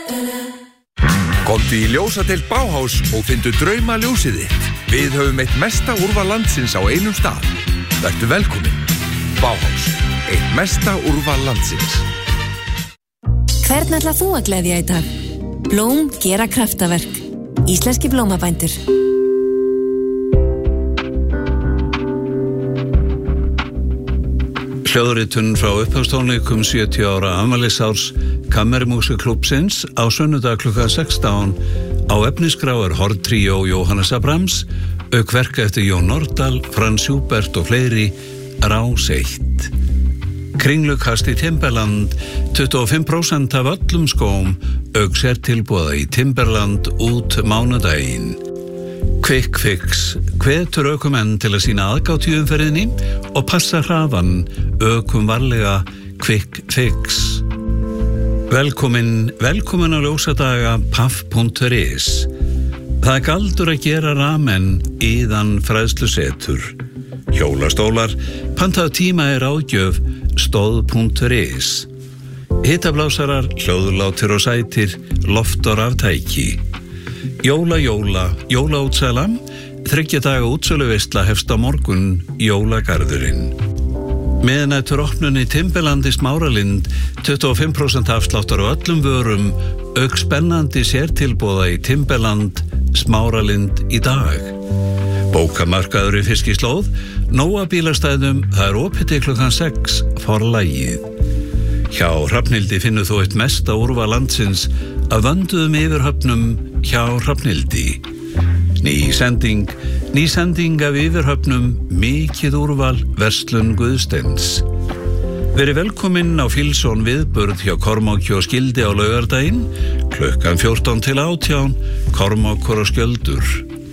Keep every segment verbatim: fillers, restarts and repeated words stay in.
Komdu í ljósadeild Bauhaus og fyndu drauma ljósið þitt. Við höfum eitt mesta úrval landsins á einum stað. Vertu velkomin. Bauhaus, eitt mesta úrval landsins. Hvern ætlar þú að gleðja í dag? Blóm gera kraftaverk. Íslenski blómabændur. Hljóðritun frá upphafstónleikum sjötíu ára afmælisárs Kammermúsíkklúbbsins á sunnudag klukkan sextán. Á efnisgrá er horntríó Jóhannesar Brahms, auk verka eftir Jón Nordal, Franz Schubert og fleiri, Rás eitt. Kringlukast í Timberland, tuttugu og fimm prósent af öllum skóm, auk sértilboða í Timberland út mánudaginn. Quick Fix hvetur ökumenn til að sýna aðgát í umferðinni og passa hraðan, ökum varlega Quick Fix. Velkomin, velkomin á ljósadaga paff punktur is. Það er galdur að gera ramen íðan fræðslusetur. Hjólastólar, pantaðu tíma er ágjöf stóð punktur is. Hitablásarar, hljóðlátir og sætir, loft og raftæki. Jóla, jóla, jólaútsala, þriggja daga útsöluveisla hefst á morgun, jólagarðurinn. Miðnættur opnun í Timberlandi Smáralind, tuttugu og fimm prósent afsláttar á öllum vörum, auk spennandi sértilboða í Timberland Smáralind í dag. Bókamarkaður í Fiskislóð, nóa bílastæðum, það er opið til klukkan sex, forlagið. Hjá Hrafnhildi finnur þú eitt mesta úrval landsins af vönduðum yfirhöfnum hjá Hrafnhildi. Ný sending, ný sending af yfirhöfnum, mikið úrval, verslun Guðsteins. Verið velkominn á Filsson viðburð hjá Kormáki og Skildi á laugardaginn, klukkan fjórtán til átján, Kormákur og Skjöldur.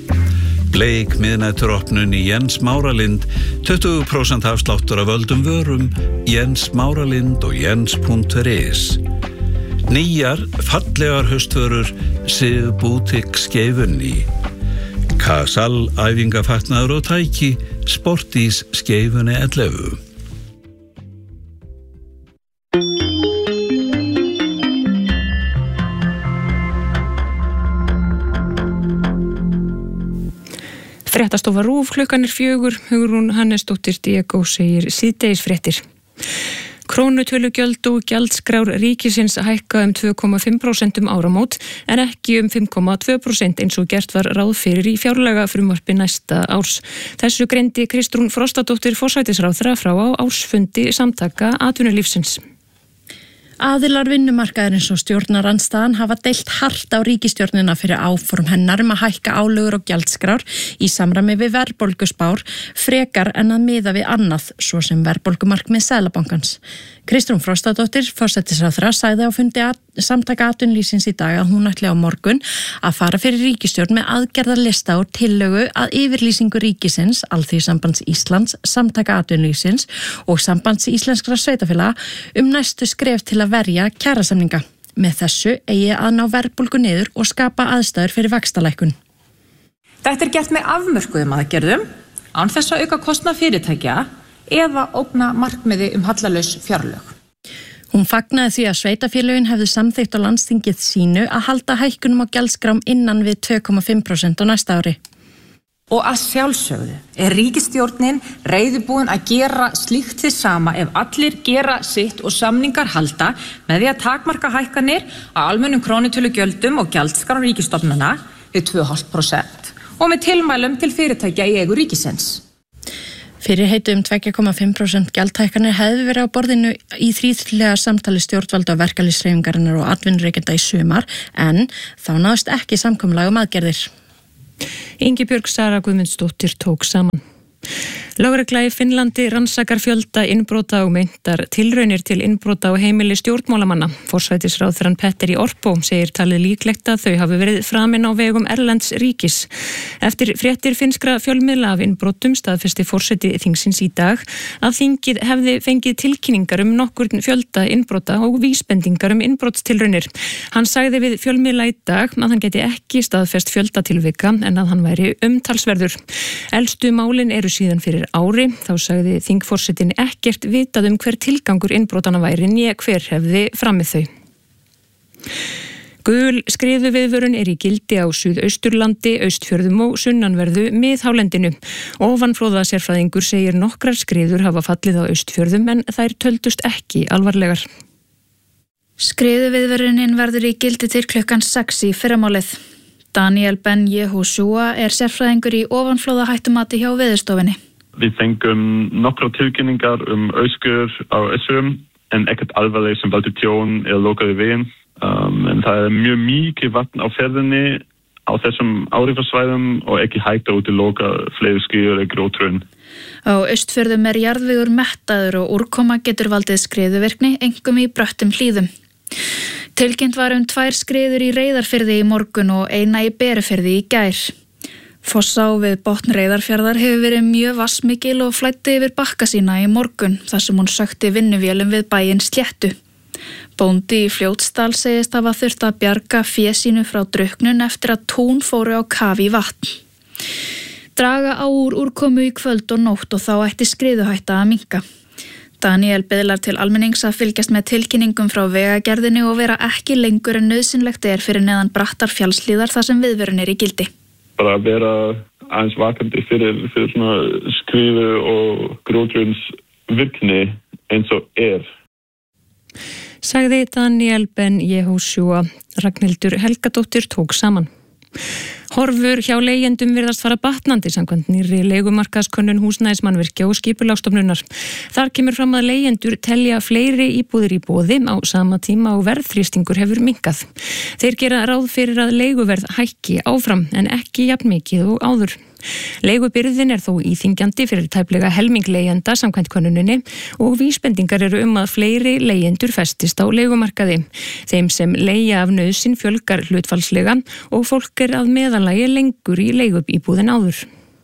Bleik miðnætturopnun í Jens Smáralind, tuttugu prósent afsláttur af öldum vörum, Jens Smáralind og jens punktur is. Nýjar, fallegar haustvörur, Sif Bútik Skeifunni. Kasal, æfingafatnaður og tæki, Sportís Skeifunni ellefu. Fréttastofa RÚV, klukkan er fjögur, Hugrún Hannesdóttir Diego segir síðdegisfréttir. Krónutölugjöld og gjaldskrár ríkisins hækka um tvö komma fimm prósent um áramót en ekki um fimm komma tvö prósent eins og gert var ráð fyrir í fjárlagafrumvarpi næsta árs. Þessu greindi Kristrún Frostadóttir forsætisráðherra frá á ársfundi Samtaka atvinnulífsins. Aðilar vinnumarkaðarins og stjórnarandstaðan hafa deilt hart á ríkisstjórnina fyrir áform hennar um að hækka álögur og gjaldskrár í samræmi við verðbólguspár frekar en að miða við annað, svo sem verðbólgumarkmið Seðlabankans. Kristrún Frostadóttir, forsætisráðherra, sagði á fundi at- Samtaka atvinnulífsins í dag að hún ætli á morgun að fara fyrir ríkisstjórn með aðgerðarlista og tillögu að yfirlýsingu ríkisins, Alþýðusambands Íslands, Samtaka atvinnulífsins og Sambands íslenskra sveitarfélaga um næstu skref til að verja kjarasamninga. Með þessu eigi að ná verðbólgu niður og skapa aðstæður fyrir vaxtalækkun. Þetta er gert með afmörkuðum aðgerðum, án þess að auka kostnað fyrirtækja eða ógna markmiði um hallalaus fjárlög. Hún fagnaði því að sveitarfélögin hefðu samþykkt á landsþingið sínu að halda hækkunum á gjaldskrám innan við tvö komma fimm prósent á næsta ári. Og að sjálfsögðu er ríkisstjórnin reiðubúin að gera slíkt þið sama ef allir gera sitt og samningar halda með því að takmarka hækkanir á almennum krónutölugjöldum og gjaldskrám ríkisstofnana við tvö komma fimm prósent og með tilmælum til fyrirtækja í eigu ríkisins. Fyrirheiti um tvö komma fimm prósent gjaldhækkanir hefði verið á borðinu í þríþlega samtali stjórnvalda og verkalýðshreyfingarinnar og atvinnurekenda í sumar en þá náðist ekki samkomulag um aðgerðir. Ingibjörg Sara Guðmundsdóttir tók saman. Lögregla í Finnlandi rannsakar fjölda innbrota og meintar tilraunir til innbrota á heimili stjórnmálamanna. Forsætisráðherrann Petteri Orpo segir talið líklegt að þau hafi verið framin á vegum erlends ríkis. Eftir fréttir finnskra fjölmiðla af innbrotum staðfesti forseti þingsins í dag að þingið hefði fengið tilkynningar um nokkurn fjölda innbrota og vísbendingar um innbrotstilraunir. Hann sagði við fjölmiðla í dag að hann geti ekki staðfest fjöldatilvika en að hann væri umtalsverður. Elstu málin eru síðan fyrir ári, þá sagði þingforsetinn ekkert vitað um hver tilgangur innbrotana væri né hver hefði framið þau. Gul skriðuviðvörun er í gildi á Suðausturlandi, Austfjörðum og sunnanverðu miðhálendinu. Ofanflóða sérfræðingur segir nokkrar skriður hafa fallið á Austfjörðum en þær töldust ekki alvarlegar. Skriðuviðvörunin verður í gildi til klukkan sex í fyrramálið. Daniel Ben Yehoshua er sérfræðingur í ofanflóða hættumati hjá Veðurstofunni. Við fengum nokkra tilkynningar um öskur á Össurum en ekkert alvarleg sem valdi tjón eða lokaði veginn. Um, en það er mjög mikið vatn á ferðinni á þessum áhrifarsvæðum og ekki hægt að útiloka fleiri skriður eða grótrun. Á Austfjörðum er jarðvegur mettaður og úrkoma getur valdið skriðuvirkni, einkum í bröttum hlíðum. Tilkynnt var um tvær skriður í Reyðarfirði í morgun og eina í Berufirði í gær. Fossá við botn Reyðarfjarðar hefur verið mjög vatnsmikil og flæddi yfir bakka sína í morgun þar sem hún sökti vinnuvélum við bæinn Sléttu. Bóndi í Fljótsdal segist hafa þurft að bjarga fé sínu frá drukknun eftir að tún fóru á kaf í vatn. Draga á úr úrkomu í kvöld og nótt og þá ætti skriðuhætta að minnka. Daniel biðlar til almennings að fylgjast með tilkynningum frá vegagerðinni og vera ekki lengur en nauðsynlegt er fyrir neðan brattar fjallslíðar þar sem viðvörun er í gildi. Bara að vera aðeins vakandi fyrir, fyrir svona skriðu og grótruns virkni eins og er. Sagði Daniel Ben Yehoshua. Ragnhildur Helgadóttir tók saman. Horfur hjá leigjendum virðast fara batnandi samkvæmt nýrri leigumarkaðskönnun Húsnæðismannvirkja og Skipulagsstofnunar. Þar kemur fram að leigjendur telja fleiri íbúðir í boði á sama tíma og verðþrýstingur hefur minnkað. Þeir gera ráð fyrir að leiguverð hækki áfram en ekki jafn mikið og áður. Leigubyrðin er þó íþyngjandi fyrir tæplega helming leigjenda samkvæmt könnuninni og vísbendingar eru um að fleiri leigjendur festist á leigumarkaði. Þeim sem leigja af nauðsyn fjölgar hlutfallslega og fólk er að meðalagi lengur í leigubíbúðin áður.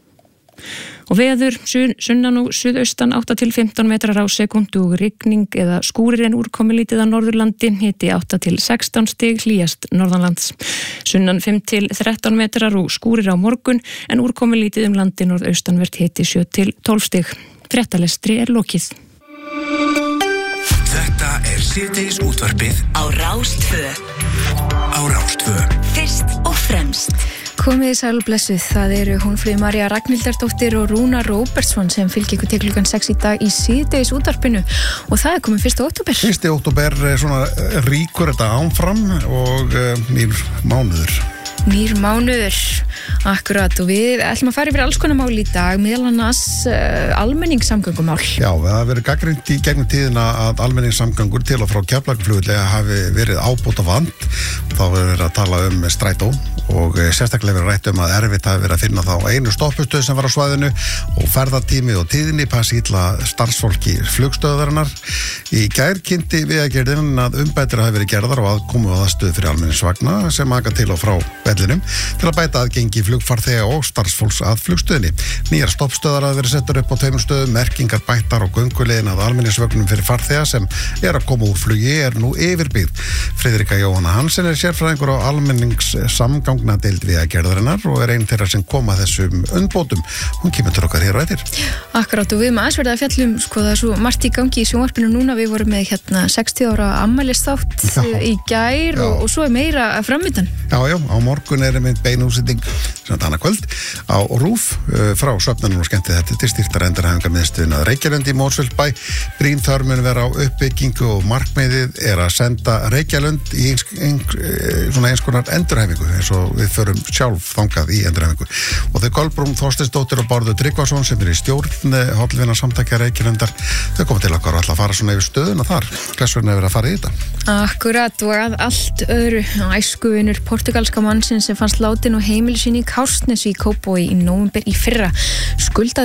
Og veður, sunnan og suðaustan átta til fimmtán metrar á sekundu og rigning eða skúrir en úrkomi lítið á Norðurlandi, hiti átta til sextán stig hlýjast norðanlands. Sunnan fimm til þrettán metrar og skúrir á morgun en úrkomi lítið um landi norðaustanvert hiti sjö til tólf stig. Fréttalestri er lokið. Þetta er síðdegis útvarpið Á Rás tvö. á Rás tvö. Fyrst og fremst. Komið sæl blessuð, það eru Hólmfríður María Ragnhildardóttir og Rúna Róbertsson sem fylgir ykkur til klukkan sex í dag í síðdegis útvarpinu og það er komið fyrsta október. Fyrsti október svona ríkur þetta áfram og uh, nýr mánuður. Nýr mánuður, akkurat, og við ætlum að fara yfir alls konar mál í dag, meðal annars uh, almenningssamgöngumál. Já, það hafi verið gagnrýnt í gegnum tíðina að almenningssamgöngur til og frá Keflavíkurflugvelli hafi verið ábóta vant. Þá hefur verið að tala um strætó og sérstaklega verið rætt um að erfitt hafi verið að finna þá einu stoppustöð sem var á svæðinu og ferðatími og tíðinni passi illa starfsfólki flugstöðarinnar. Í gær kynnti Vegagerðin að umbætur hafi verið gerðar og aðkomu að aðstöð fyrir almenningsvagna sem aka til og frá vellinum til að bæta aðgengi flugfarþega og starfsfólks að flugstöðinni. Nýjar stoppstöðar hafa verið settar upp á tveimur stöðum, merkingar bættar og gönguleiðin að almenningsvögnum fyrir farþega sem er að koma úr flugi er nú yfirbyggð. Friðrika Jóhanna Hansen er sérfræðingur á almenningssamgangnadeild Vegagerðarinnar og er einn þeirra sem koma þessum umbótum. Hún kemur til okkar hér og eftir. Akkurát, og við erum aðeins verið að fjallum, sko, það er svo margt í gangi í sjónvarpinu núna. Við vorum með hérna sextíu ára afmælisþátt í gær og, og svo er meira framöndan. Já, já, á morgun er mynd beinútsending sem þetta annað kvöld á RÚV frá Söfnunum og skemmtið þetta til styrktar endurhæfingarmiðstöðin að Reykjalund í Mosfellsbæ. Brýn þörf mun vera á uppbyggingu og markmiðið er að senda Reykjalund í eins, eins, svona eins konar endurhæfingu eins og við förum sjálf þangað í endurhæfingu. Og þau Kolbrún Þorsteinsdóttir og Bárður Tryggvason sem er í stjórn hollvinna samtaka Reykjalundar, þau koma til okkar og ætla að fara svona yfir stöðuna þar. Hvers vegna er verið að fara í þetta? Akkurat, og að allt öðru æskuvinur portugalska mannsins sem fannst látin og heimili sín í Kársnesi í Kópavogi í nóvember í fyrra skuldaði